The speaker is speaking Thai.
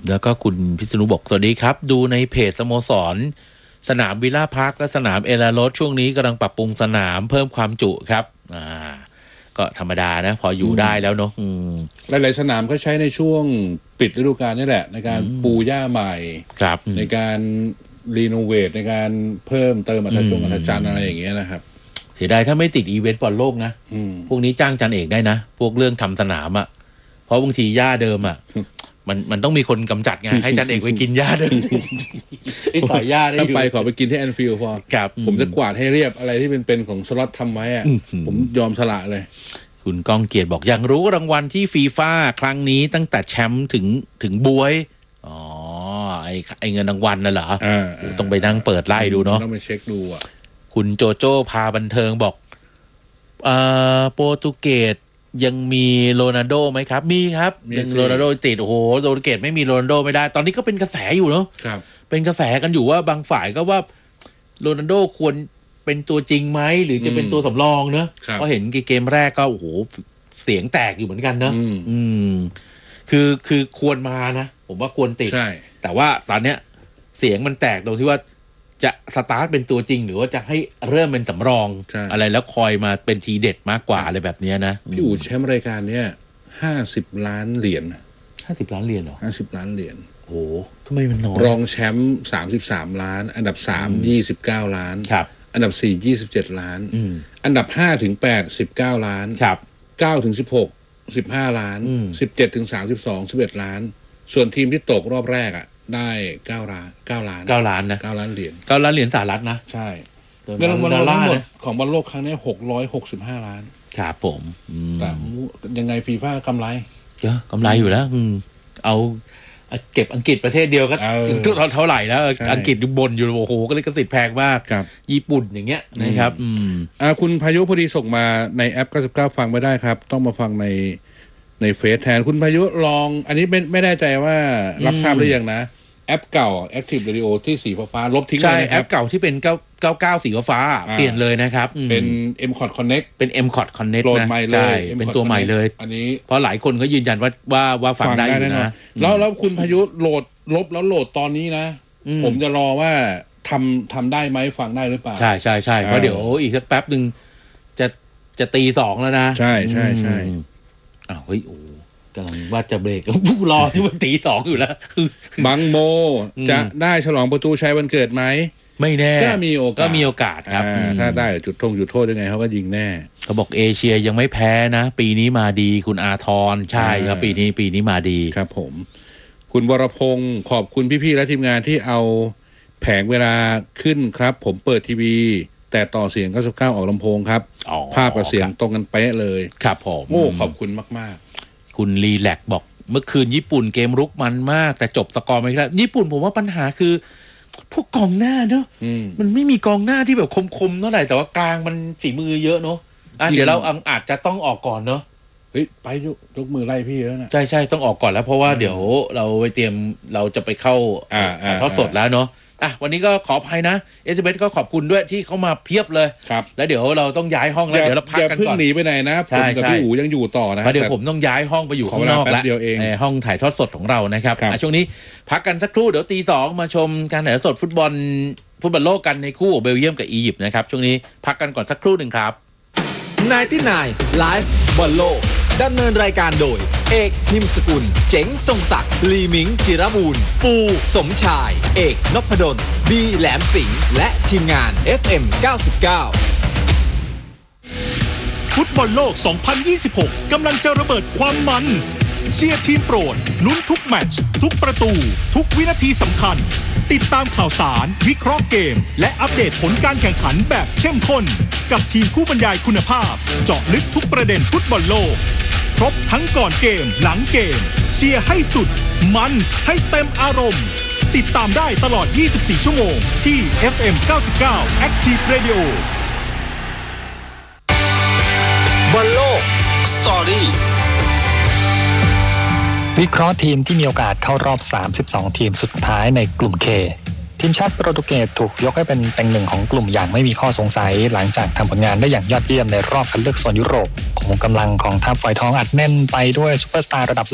แล้วก็คุณพิษณุบอกสวัสดีครับดูในเพจสโมสรสนามวิลล่าพาร์คและสนามเอลาโรสช่วงนี้กำลังปรับปรุงสนามเพิ่มความจุครับก็ธรรมดานะพออยู่ได้แล้วเนาะหลายๆสนามก็ใช้ในช่วงปิดฤดูกาลนี่แหละในการปูหญ้าใหม่ในการรีโนเวทในการเพิ่มเติมอัตจันทร์อะไรอย่างเงี้ยนะครับเสียดายถ้าไม่ติดอีเวนต์บอลโลกนะพวกนี้จ้างจันเอกได้นะพวกเรื่องทำสนามอ่ะเพราะบางทีหญ้าเดิมอ่ะมันต้องมีคนกำจัดไงให้จันเอกไปกินหญ้าเดิมต่อยหญ้าได้ถ้าไปขอไปกินที่แอนฟิลด์พอผมจะกวาดให้เรียบอะไรที่เป็นของสล็อตทำไว้อ่ะผมยอมสละเลยคุณก้องเกียรติบอกยังรู้รางวัลที่ฟีฟ่าครั้งนี้ตั้งแต่แชมป์ถึงบวยไอเงินรางวัลน่ะเหรอต้องไปนั่งเปิดไล่ดูเนาะต้องไปเช็คดูอ่ะคุณโจโจ้พาบันเทิงบอกโปรตุเกสยังมีโรนัลโดไหมครับมีครับยังโรนัลโดติดโอ้โหโปรตุเกสไม่มีโรนัลโดไม่ได้ตอนนี้ก็เป็นกระแสอยู่เนาะเป็นกระแสกันอยู่ว่าบางฝ่ายก็ว่าโรนัลโดควรเป็นตัวจริงไหมหรือจะเป็นตัวสำรองเนอะเพราะเห็นเกมแรกก็โอ้โหเสียงแตกอยู่เหมือนกันเนอะคือควรมานะผมว่าควรติดแต่ว่าตอนเนี้ยเสียงมันแตกตรงที่ว่าจะสตาร์ทเป็นตัวจริงหรือว่าจะให้เริ่มเป็นสำรองอะไรแล้วคอยมาเป็นทีเด็ดมากกว่าอะไรแบบนี้นะพี่อู๋แชมป์รายการเนี้ย50 ล้านเหรียญ 50 ล้านเหรียญเหรอ 50 ล้านเหรียญโอ้ทำไมมันน้อยรองแชมป์33 ล้านอันดับ3 29 ล้านอันดับ4 27 ล้านอันดับ5ถึง8 19 ล้าน9ถึง16 15 ล้าน17ถึง32 11 ล้านส่วนทีมที่ตกรอบแรกอ่ะได้9 ล้าน9 ล้านนะ 9 ล้านเหรียญ 9 ล้านเหรียญสหรัฐนะใช่เงินรางวัลทั้งหมดของบอลโลกครั้งนี้665 ล้านครับผมยังไงฟีฟ่ากำไรเยอะกำไรอยู่แล้วเอาเก็บอังกฤษประเทศเดียวก็ถึงเท่าไหร่แล้วอังกฤษบนอยู่โอ้โหก็เลยกระสิทธิ์แพงมากญี่ปุ่นอย่างเงี้ยนะครับคุณพายุพอดีส่งมาในแอป99ฟังไม่ได้ครับต้องมาฟังในเฟซแทนคุณพายุลองอันนี้ไม่แน่ใจว่ารับทราบหรือยังนะแอปเก่า Active Radio ที่สีฟ้าลบทิ้งเลยนะครับใช่แอปเก่าที่เป็น99สีฟ้าเปลี่ยนเลยนะครับเป็น MCOT Connect เป็น MCOT Connect นะใช่เป็นตัวใหม่เลยอันนี้เพราะหลายคนก็ยืนยันว่าฟังได้อยู่นะแล้วคุณพายุโหลดลบแล้วโหลดตอนนี้นะผมจะรอว่าทำได้ไหมฟังได้หรือเปล่าใช่เพราะเดี๋ยวอีกสักแป๊บนึงจะตี 2แล้วนะใช่เฮ้ยโอ้กำลังว่าจะเบรกผู้รอที่มันตี 2อยู่แล้วบังโมจะได้ฉลองประตูชัยวันเกิดไหมไม่แน่ก็มีโอกาสครับถ้าได้จุดโทษยังไงเขาก็ยิงแน่เขาบอกเอเชียยังไม่แพ้นะปีนี้มาดีคุณอาทรใช่ครับปีนี้มาดีครับผมคุณวรพงศ์ขอบคุณพี่ๆและทีมงานที่เอาแผงเวลาขึ้นครับผมเปิดทีวีแต่ต่อเสียง99ออกลำโพงครับภาพกับเสียงตรงกันเป๊ะเลยครับผมขอบคุณมากๆคุณรีแลกบอกเมื่อคืนญี่ปุ่นเกมรุกมันมากแต่จบสกอร์ไม่ได้ญี่ปุ่นผมว่าปัญหาคือพวกกองหน้าเนอะมันไม่มีกองหน้าที่แบบคมๆเท่าไหร่แต่ว่ากลางมันฝีมือเยอะเนอะเดี๋ยวเราอาจจะต้องออกก่อนเนอะเฮ้ยไปยกมือไล่พี่แล้วนะใช่ต้องออกก่อนแล้วเพราะว่าเดี๋ยวเราไปเตรียมเราจะไปเข้าทอดสดแล้วเนอะวันนี้ก็ขออภัยนะเอสเบสก็ขอบคุณด้วยที่เขามาเพียบเลยแล้วเดี๋ยวเราต้องย้ายห้องแล้วเดี๋ยวเราพักกันก่อนอย่าเพิ่งหนีไปไหนนะผมกับพี่อู๋ยังอยู่ต่อนะเดี๋ยวผมต้องย้ายห้องไปอยู่ข้างนอกแล้วห้องถ่ายทอดสดของเรานะครับช่วงนี้พักกันสักครู่เดี๋ยวตี 2มาชมการถ่ายทอดสดฟุตบอลโลกกันในคู่เบลเยียมกับอียิปต์นะครับช่วงนี้พักกันก่อนสักครู่นึงครับ 99 Live บอลโลกดำเนินรายการโดยเอกนิมสกุลเจ๋งทรงศักดิ์ลีมิงจิรบูรณ์ปูสมชายเอกนพดลบีแหลมสิงห์และทีมงาน FM 99 ฟุตบอลโลก 2026 กำลังจะระเบิดความมันเชียร์ทีมโปรดลุ้นทุกแมตช์ทุกประตูทุกวินาทีสำคัญติดตามข่าวสารวิเคราะห์เกมและอัปเดตผลการแข่งขันแบบเข้มข้นกับทีมผู้บรรยายคุณภาพเจาะลึกทุกประเด็นฟุตบอลโลกครบทั้งก่อนเกมหลังเกมเชียร์ให้สุดมันให้เต็มอารมณ์ติดตามได้ตลอด24ชั่วโมงที่ FM 99 Active Radio บอลโลกสตอรี่วิเคราะห์ทีมที่มีโอกาสเข้ารอบ32ทีมสุดท้ายในกลุ่ม K ทีมชาติโปรตุเกสถูกยกให้เป็นเต็งหนึ่งของกลุ่มอย่างไม่มีข้อสงสัยหลังจากทำผลงานได้อย่างยอดเยี่ยมในรอบคัดเลือกโซนยุโรปขุมกำลังของทัพฝอยทองอัดแน่นไปด้วยซุปเปอร์สตาร์ระดับ